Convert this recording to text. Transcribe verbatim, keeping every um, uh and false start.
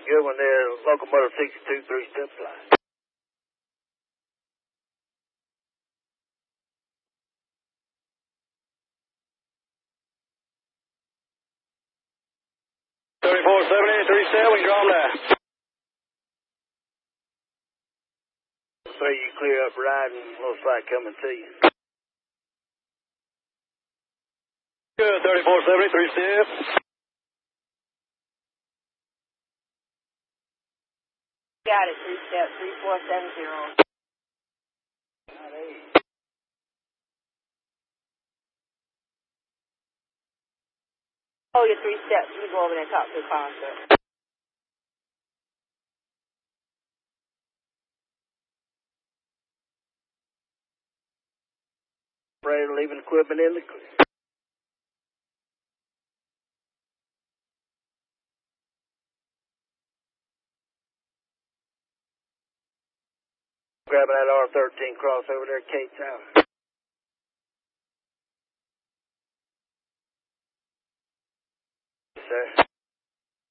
Good one there. Locomotive sixty-two, three step flight. thirty-four seventy, three step, we can draw them now. Three, you clear up riding, little flight coming to you. Good, thirty-four seventy, three step. Got it, three step, three four seven zero. Oh, your three steps. You go over there and talk to the concert. Operator leaving equipment in the clear. Grabbing that R thirteen crossover there, K Tower. Sir.